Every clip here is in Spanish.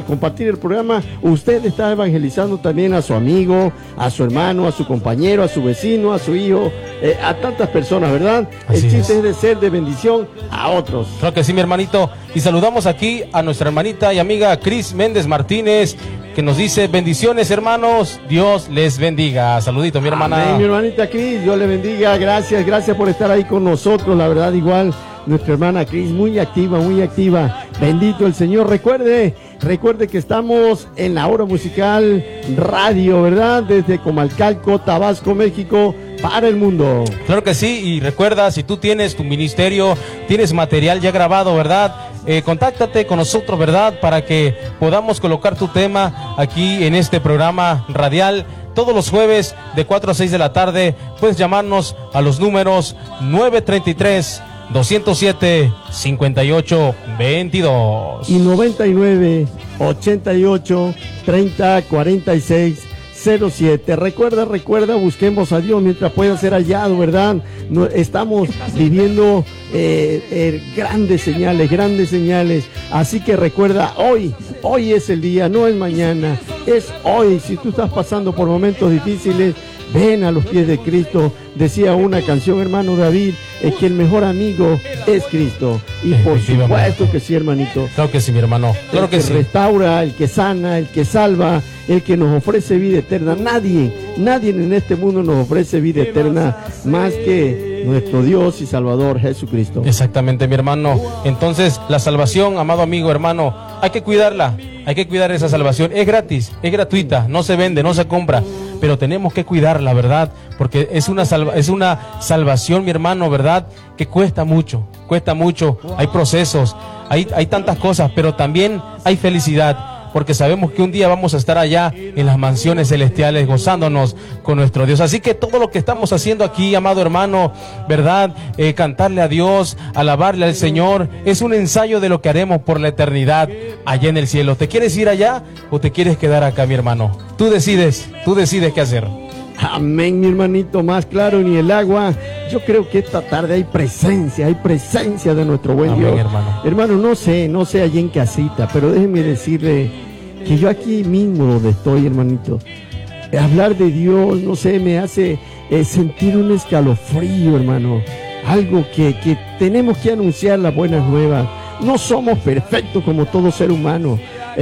compartir el programa, usted está evangelizando también a su amigo, a su hermano, a su compañero, a su vecino, a su hijo, a tantas personas, ¿verdad? Así el chiste es de ser de bendición a otros. Claro que sí, mi hermanito. Y saludamos aquí a nuestra hermanita y amiga Cris Méndez Martínez, que nos dice: bendiciones, hermanos, Dios les bendiga. Saludito, mi hermana. Amén, mi hermanita Cris, Dios le bendiga. Gracias por estar ahí con nosotros. La verdad, igual nuestra hermana Cris, muy activa, muy activa. Bendito el Señor. Recuerde que estamos en la hora musical radio, ¿verdad? Desde Comalcalco, Tabasco, México, para el mundo. Claro que sí. Y recuerda, si tú tienes tu ministerio, tienes material ya grabado, ¿verdad? Contáctate con nosotros, ¿verdad? Para que podamos colocar tu tema aquí en este programa radial. Todos los jueves de 4 a 6 de la tarde. Puedes llamarnos a los números 933-207-5822 y 99-88-30-46-07. Recuerda, busquemos a Dios mientras pueda ser hallado, ¿verdad? Estamos viviendo grandes señales. Así que recuerda, hoy es el día, no es mañana, es hoy. Si tú estás pasando por momentos difíciles, ven a los pies de Cristo. Decía una canción, hermano David, que el mejor amigo es Cristo. Y por supuesto que sí, hermanito. Claro que sí, mi hermano. Claro que sí. El que restaura, el que sana, el que salva, el que nos ofrece vida eterna. Nadie en este mundo nos ofrece vida eterna más que nuestro Dios y Salvador Jesucristo. Exactamente, mi hermano. Entonces, la salvación, amado amigo, hermano, hay que cuidarla. Hay que cuidar esa salvación. Es gratis, es gratuita, no se vende, no se compra, pero tenemos que cuidarla, ¿verdad? Porque es una salvación, mi hermano, ¿verdad? Que cuesta mucho, hay procesos, hay tantas cosas, pero también hay felicidad. Porque sabemos que un día vamos a estar allá en las mansiones celestiales gozándonos con nuestro Dios. Así que todo lo que estamos haciendo aquí, amado hermano, ¿verdad? Cantarle a Dios, alabarle al Señor, es un ensayo de lo que haremos por la eternidad allá en el cielo. ¿Te quieres ir allá o te quieres quedar acá, mi hermano? Tú decides qué hacer. Amén, mi hermanito, más claro ni el agua. Yo creo que esta tarde hay presencia de nuestro buen Amén, Dios. Hermano, no sé allí en casita, pero déjeme decirle que yo aquí mismo donde estoy, hermanito, hablar de Dios, no sé, me hace sentir un escalofrío, hermano. Algo que tenemos que anunciar las buenas nuevas. No somos perfectos como todo ser humano.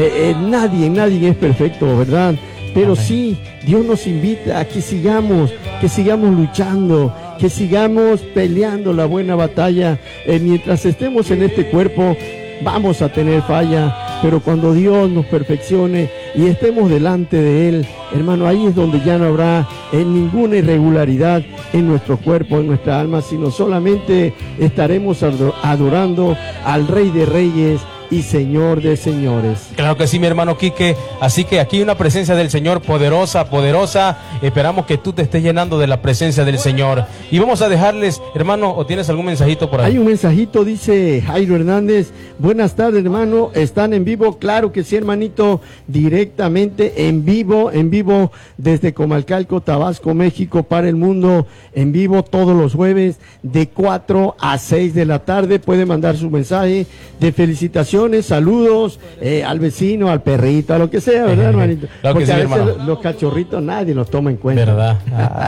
Nadie es perfecto, ¿verdad? Pero amén, sí, Dios nos invita a que sigamos luchando, que sigamos peleando la buena batalla. Mientras estemos en este cuerpo, vamos a tener falla, pero cuando Dios nos perfeccione y estemos delante de Él, hermano, ahí es donde ya no habrá ninguna irregularidad en nuestro cuerpo, en nuestra alma, sino solamente estaremos adorando al Rey de Reyes y Señor de señores. Claro que sí, mi hermano Quique. Así que aquí hay una presencia del Señor poderosa. Esperamos que tú te estés llenando de la presencia del Señor. Y vamos a dejarles, hermano, ¿o tienes algún mensajito por ahí? Hay un mensajito, dice Jairo Hernández. Buenas tardes, hermano. ¿Están en vivo? Claro que sí, hermanito. Directamente en vivo desde Comalcalco, Tabasco, México, para el mundo. En vivo todos los jueves de 4 a 6 de la tarde. Puede mandar su mensaje de felicitación, saludos al vecino, al perrito, a lo que sea, ¿verdad, hermanito? Claro. Porque que sí, a veces hermano, los cachorritos nadie los toma en cuenta. ¿Verdad?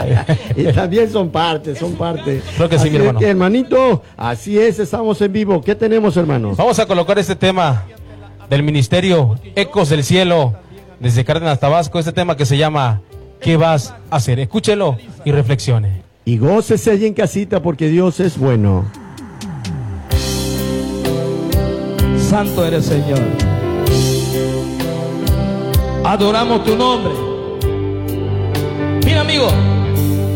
Y también son parte. Creo que sí, mi hermano. Hermanito, así es, estamos en vivo. ¿Qué tenemos, hermano? Vamos a colocar este tema del ministerio Ecos del Cielo desde Cárdenas, Tabasco, este tema que se llama ¿Qué vas a hacer? Escúchelo y reflexione. Y gócese allí en casita porque Dios es bueno. Santo eres, Señor. Adoramos tu nombre. Mira, amigo,